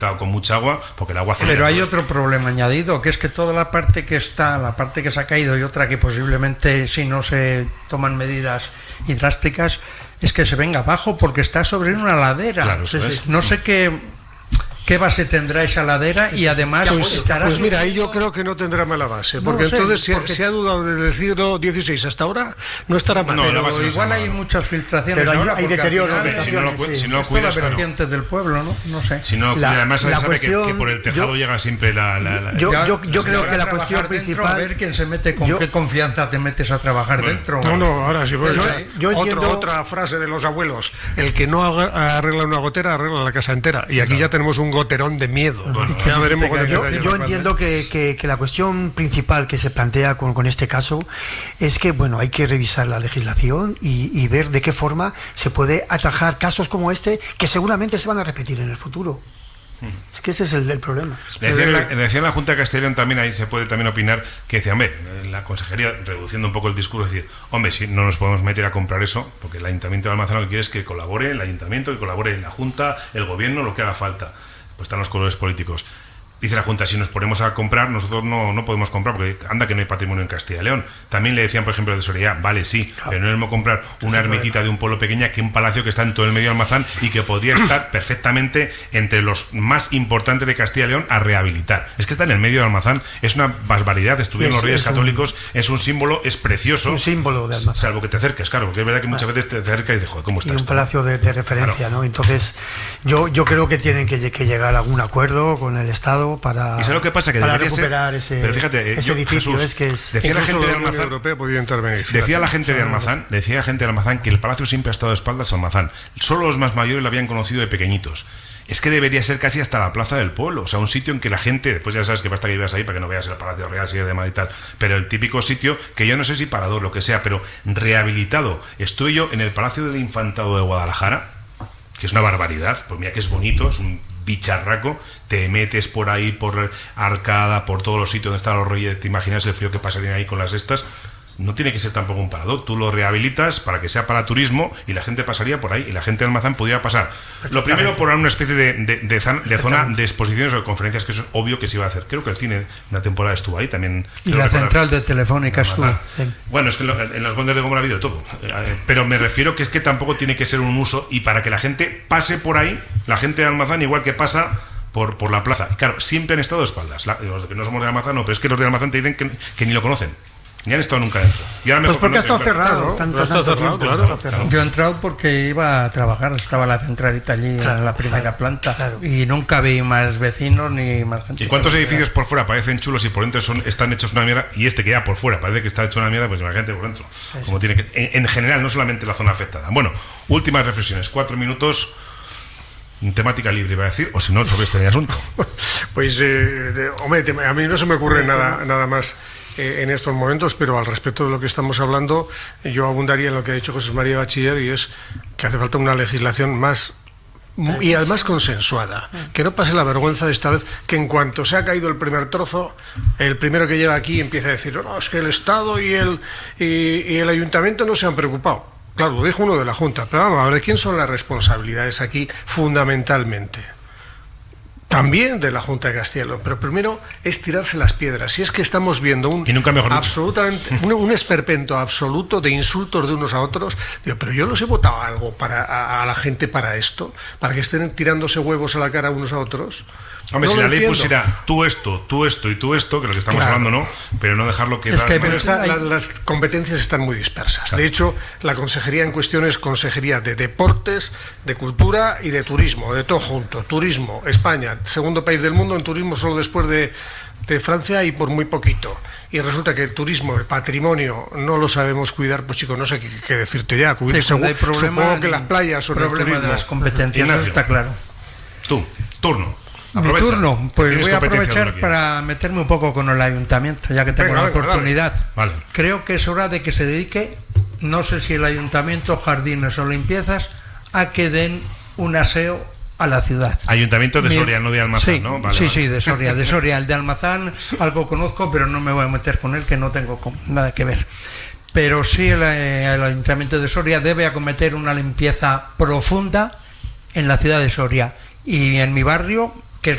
con mucha agua, porque el agua acelera. Pero hay otro problema añadido, que es que toda la parte que se ha caído y otra que posiblemente, si no se toman medidas drásticas, es que se venga abajo porque está sobre una ladera. Claro, eso es. No sé qué base tendrá esa ladera y además estará... Pues mira, ahí yo creo que no tendrá mala base, porque entonces si ha dudado desde el siglo XVI hasta ahora, no estará mal. Pero igual hay muchas filtraciones. Pero hay deterioro. Si no lo cuidas, la vertiente del pueblo, ¿no? sé. Si no, además se sabe que por el tejado llega siempre la... Yo creo que la cuestión principal... A ver quién se mete, con qué confianza te metes a trabajar dentro. No, ahora sí. Yo entiendo... Otra frase de los abuelos: el que no arregla una gotera, arregla la casa entera. Y aquí ya tenemos un goterón de miedo. Bueno, ya veremos yo entiendo que la cuestión principal que se plantea con este caso es que, bueno, hay que revisar la legislación y ver de qué forma se puede atajar casos como este, que seguramente se van a repetir en el futuro. Es que ese es el problema. Decía en la Junta de Castilla y León también, ahí se puede también opinar, que decía, hombre, la consejería, reduciendo un poco el discurso, decir, hombre, si no nos podemos meter a comprar eso, porque el Ayuntamiento de Almazán lo que quiere es que colabore el Ayuntamiento, que colabore la Junta, el Gobierno, lo que haga falta. Pues están los colores políticos. Dice la Junta, si nos ponemos a comprar, nosotros no podemos comprar, porque anda que no hay patrimonio en Castilla y León. También le decían, por ejemplo, de Soria, vale, sí, pero no es lo mismo comprar una ermitita de un pueblo pequeña que un palacio que está en todo el medio de Almazán y que podría estar perfectamente entre los más importantes de Castilla y León a rehabilitar. Es que está en el medio de Almazán, es una barbaridad. Estuvieron los Reyes Católicos, es un símbolo, es precioso. Un símbolo de Almazán. Salvo que te acerques, claro, porque es verdad que muchas veces te acercas y dices, joder, ¿cómo está y un esto? palacio de referencia, claro. ¿no? Entonces, yo creo que tienen que llegar a algún acuerdo con el Estado para... ¿Y sabes lo que pasa? Que para debería recuperar ser, pero fíjate, ese edificio. Jesús, decía la gente de Almazán, decía la gente de Almazán que el palacio siempre ha estado de espaldas a Almazán. Solo los más mayores lo habían conocido de pequeñitos. Es que debería ser casi hasta la plaza del pueblo, o sea, un sitio en que la gente, después ya sabes que basta que vivas ahí para que no veas el Palacio Real si eres de Madrid y tal, pero el típico sitio que yo no sé si parador, lo que sea, pero rehabilitado. Estuve yo en el Palacio del Infantado de Guadalajara, que es una barbaridad, pues mira que es bonito, es un bicharraco, te metes por ahí, por Arcada, por todos los sitios donde están los Reyes, te imaginas el frío que pasaría ahí con las estas. No tiene que ser tampoco un parador, tú lo rehabilitas para que sea para turismo y la gente pasaría por ahí y la gente de Almazán podría pasar. Lo primero por una especie de zona de exposiciones o de conferencias, que eso es obvio que se iba a hacer. Creo que el cine una temporada estuvo ahí también. Y la central de Telefónica estuvo. Sí. Bueno, es que en los Condes de Gómora ha habido de todo. Pero me refiero que es que tampoco tiene que ser un uso y para que la gente pase por ahí, la gente de Almazán igual que pasa por la plaza. Claro, siempre han estado de espaldas. Los que no somos de Almazán no, pero es que los de Almazán te dicen que ni lo conocen. Ni han estado nunca dentro. Y ahora pues porque ha estado cerrado. Claro. Yo he entrado porque iba a trabajar, estaba la centralita allí en la primera planta. Claro. Y nunca vi más vecinos ni más gente. ¿Y cuántos edificios por fuera parecen chulos y por dentro están hechos una mierda? Y este que ya por fuera parece que está hecho una mierda, pues imagínate por dentro. Sí. Como tiene que, en general, no solamente la zona afectada. Bueno, últimas reflexiones, 4 minutos. Temática libre, iba a decir, o si no, sobre este asunto. Pues, hombre, a mí no se me ocurre nada más en estos momentos, pero al respecto de lo que estamos hablando, yo abundaría en lo que ha dicho José María Bachiller, y es que hace falta una legislación más y además consensuada, que no pase la vergüenza de esta vez que en cuanto se ha caído el primer trozo, el primero que llega aquí empieza a decir, no, es que el Estado y el Ayuntamiento no se han preocupado. Claro, lo dijo uno de la Junta, pero vamos a ver, ¿de quién son las responsabilidades aquí fundamentalmente? También de la Junta de Castilla y León, pero primero es tirarse las piedras. Si es que estamos viendo un esperpento absoluto de insultos de unos a otros, digo, pero yo los he votado algo a la gente para esto, para que estén tirándose huevos a la cara unos a otros. Hombre, no si la ley pusiera tú esto y tú esto, que lo que estamos hablando, ¿no? Pero no dejarlo que... las competencias están muy dispersas. Claro. De hecho, la consejería en cuestión es consejería de deportes, de cultura y de turismo, de todo junto. Turismo, España, segundo país del mundo en turismo solo después de Francia y por muy poquito. Y resulta que el turismo, el patrimonio, no lo sabemos cuidar, pues chicos, no sé qué decirte ya. Supongo que las playas son el problema de las competencias, Ignacio, está claro. Turno. Aprovecha. Mi turno, pues voy a aprovechar para meterme un poco con el ayuntamiento, ya que tengo la oportunidad. Vale. Creo que es hora de que se dedique, no sé si el ayuntamiento, jardines o limpiezas, a que den un aseo a la ciudad. Ayuntamiento de Soria, no de Almazán, sí, ¿no? Vale, sí, de Soria. El de Almazán algo conozco, pero no me voy a meter con él, que no tengo nada que ver. Pero sí el ayuntamiento de Soria debe acometer una limpieza profunda en la ciudad de Soria. Y en mi barrio